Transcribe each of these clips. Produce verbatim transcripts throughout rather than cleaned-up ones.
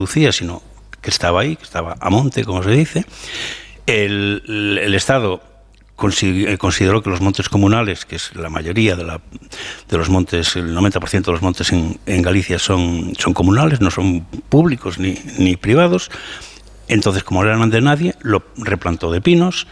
Lucía, sino que estaba ahí, que estaba a monte, como se dice. El, el, el Estado consideró que los montes comunales, que es la mayoría de, la, de los montes, el noventa por ciento de los montes en, en Galicia son, son comunales, no son públicos ni, ni privados. Entonces, como no eran de nadie, lo replantó de pinos.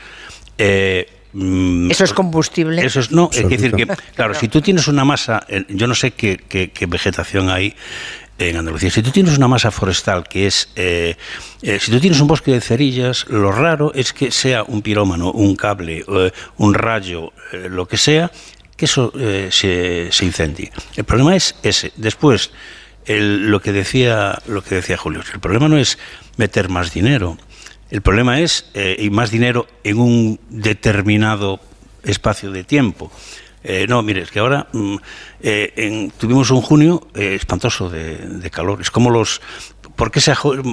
Eh, ¿Eso es combustible? Eso es, no, es decir que, claro, si tú tienes una masa, yo no sé qué, qué, qué vegetación hay en Andalucía, si tú tienes una masa forestal que es, eh, eh, si tú tienes un bosque de cerillas, lo raro es que sea un pirómano, un cable, eh, un rayo, eh, lo que sea, que eso eh, se, se incendie. El problema es ese. Después, el, lo que decía, lo que decía Julio, el problema no es meter más dinero. El problema es, eh, y más dinero en un determinado espacio de tiempo. Eh, no, mire, es que ahora mm, eh, en, tuvimos un junio eh, espantoso de, de calor. Es como los... ¿Por qué se,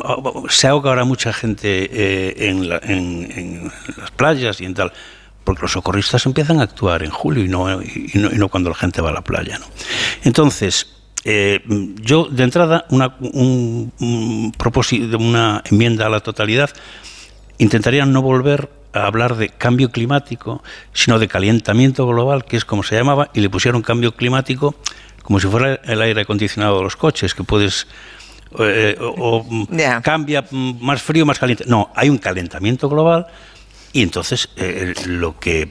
se ahoga ahora mucha gente eh, en, la, en, en las playas y en tal? Porque los socorristas empiezan a actuar en julio y no, y no, y no cuando la gente va a la playa, ¿no? Entonces... Eh, yo, de entrada, una, un, un propósito, una enmienda a la totalidad, intentaría no volver a hablar de cambio climático, sino de calentamiento global, que es como se llamaba, y le pusieron cambio climático como si fuera el aire acondicionado de los coches, que puedes... Eh, o, o yeah. cambia más frío, más caliente. No, hay un calentamiento global y entonces eh, lo que...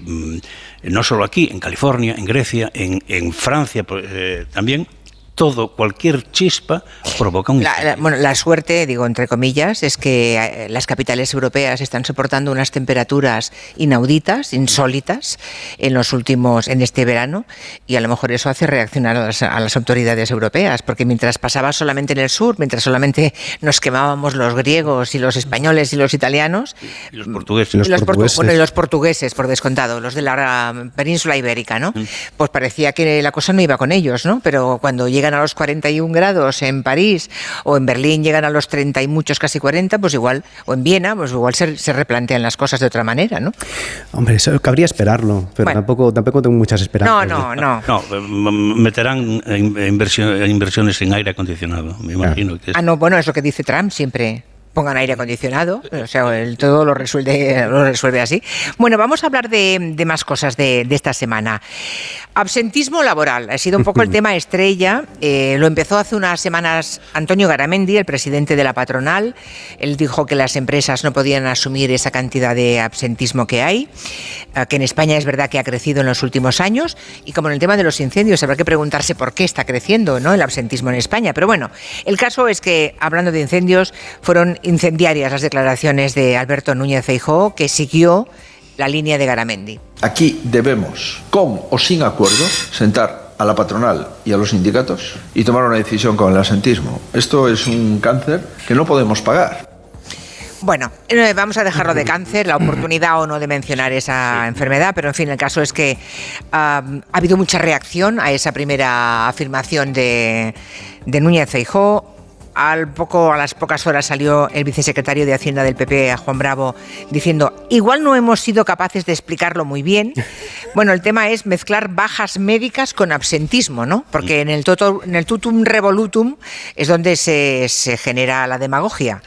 No solo aquí, en California, en Grecia, en, en Francia eh, también... Todo, cualquier chispa provoca un la, la, bueno, la suerte, digo entre comillas, es que las capitales europeas están soportando unas temperaturas inauditas, insólitas, en los últimos, en este verano, y a lo mejor eso hace reaccionar a las, a las autoridades europeas, porque mientras pasaba solamente en el sur, mientras solamente nos quemábamos los griegos y los españoles y los italianos, y los portugueses, y los, los portugueses. Bueno, y los portugueses, por descontado, los de la península ibérica, ¿no? Mm. Pues parecía que la cosa no iba con ellos, ¿no? Pero cuando llega a los cuarenta y un grados en París o en Berlín llegan a los treinta y muchos, casi cuarenta, pues igual, o en Viena, pues igual se, se replantean las cosas de otra manera, ¿no? Hombre, eso cabría esperarlo, pero bueno, tampoco, tampoco tengo muchas esperanzas. No, no, no. No, meterán inversión, inversiones en aire acondicionado, me imagino. Ah. Que es... ah, no, bueno, es lo que dice Trump siempre. Pongan aire acondicionado, o sea, el, todo lo resuelve, lo resuelve así. Bueno, vamos a hablar de, de más cosas de, de esta semana. Absentismo laboral ha sido un poco el tema estrella. Eh, lo empezó hace unas semanas Antonio Garamendi, el presidente de la patronal. Él dijo que las empresas no podían asumir esa cantidad de absentismo que hay, eh, que en España es verdad que ha crecido en los últimos años, y como en el tema de los incendios habrá que preguntarse por qué está creciendo, ¿no?, el absentismo en España. Pero bueno, el caso es que, hablando de incendios, fueron incendiarias las declaraciones de Alberto Núñez Feijóo, que siguió la línea de Garamendi. Aquí debemos, con o sin acuerdo, sentar a la patronal y a los sindicatos y tomar una decisión con el absentismo. Esto es un cáncer que no podemos pagar. Bueno, vamos a dejarlo de cáncer, la oportunidad o no de mencionar esa sí. enfermedad, pero en fin, el caso es que uh, ha habido mucha reacción a esa primera afirmación de, de Núñez Feijóo. Al poco, a las pocas horas salió el vicesecretario de Hacienda del P P, Juan Bravo, diciendo, igual no hemos sido capaces de explicarlo muy bien. Bueno, el tema es mezclar bajas médicas con absentismo, ¿no? Porque en el, toto, en el tutum revolutum es donde se, se genera la demagogia.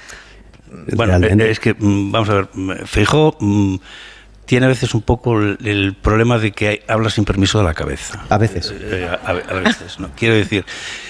Bueno, es que, vamos a ver, Feijóo tiene a veces un poco el, el problema de que hay, habla sin permiso de la cabeza. A veces. Eh, a, a veces, ¿no? Quiero decir...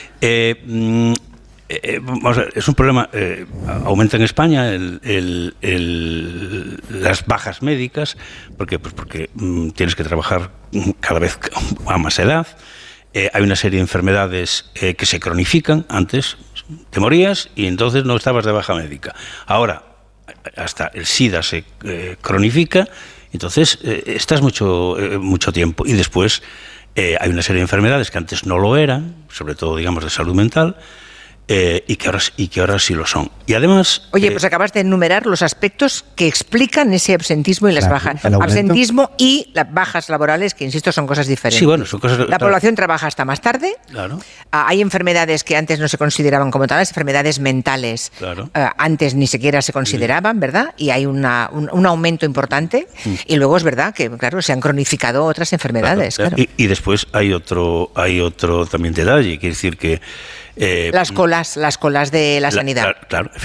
Eh, Eh, vamos a ver, es un problema, eh, aumenta en España el, el, el, las bajas médicas, porque, pues porque mm, tienes que trabajar cada vez a más edad, eh, hay una serie de enfermedades eh, que se cronifican, antes te morías y entonces no estabas de baja médica, ahora hasta el SIDA se eh, cronifica, entonces eh, estás mucho, eh, mucho tiempo y después eh, hay una serie de enfermedades que antes no lo eran, sobre todo digamos de salud mental, Eh, y, que ahora, y que ahora sí lo son. Y además... Oye, eh, pues acabas de enumerar los aspectos que explican ese absentismo y las claro, bajas. Absentismo y las bajas laborales, que insisto, son cosas diferentes. Sí, bueno, son cosas... La claro. población trabaja hasta más tarde. Claro. Ah, hay enfermedades que antes no se consideraban como tales, enfermedades mentales. Claro. Eh, antes ni siquiera se consideraban, ¿verdad? Y hay una, un, un aumento importante. Mm. Y luego es verdad que, claro, se han cronificado otras enfermedades. Claro, claro. Y, y después hay otro, hay otro también detalle, quiere decir que... Eh, las colas, las colas de la, la sanidad. Claro, claro.